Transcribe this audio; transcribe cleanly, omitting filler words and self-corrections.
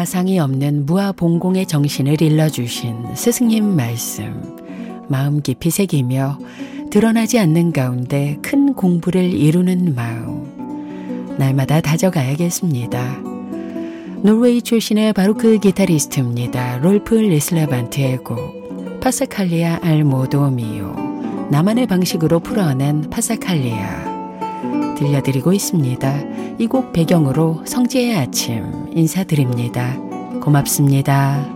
가상이 없는 무아봉공의 정신을 일러주신 스승님 말씀, 마음 깊이 새기며 드러나지 않는 가운데 큰 공부를 이루는 마음, 날마다 다져가야겠습니다. 노르웨이 출신의 바로크 기타리스트입니다. 롤프 리슬라반트의 곡 파사칼리아 알 모도 미오, 나만의 방식으로 풀어낸 파사칼리아 들려드리고 있습니다. 이 곡 배경으로 성지의 아침 인사드립니다. 고맙습니다.